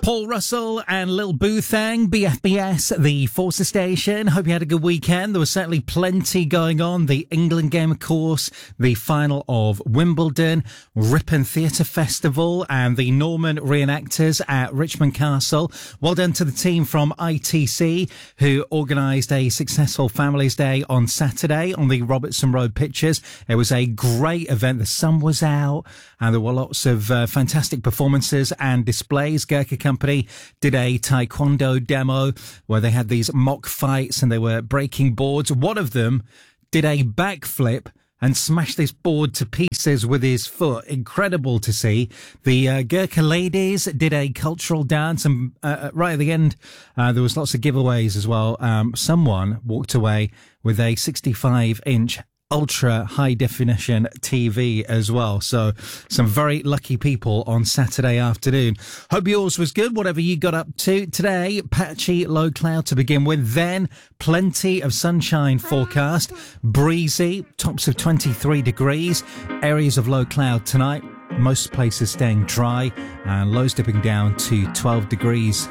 Paul Russell and Lil Boothang, BFBS, the Forster Station. Hope you had a good weekend. There was certainly plenty going on. The England game, of course, the final of Wimbledon, Ripon Theatre Festival, and the Norman reenactors at Richmond Castle. Well done to the team from ITC who organised a successful Families Day on Saturday on the Robertson Road pitches. It was a great event. The sun was out and there were lots of fantastic performances and displays. Gurkha Company did a taekwondo demo where they had these mock fights and they were breaking boards. One of them did a backflip and smashed this board to pieces with his foot. Incredible to see. The Gurkha ladies did a cultural dance, and right at the end, there was lots of giveaways as well. Someone walked away with a 65-inch ultra high definition TV as well. So some very lucky people on Saturday afternoon. Hope yours was good, whatever you got up to. Today, patchy low cloud to begin with, then plenty of sunshine forecast, breezy, tops of 23 degrees, areas of low cloud tonight, most places staying dry and lows dipping down to 12 degrees.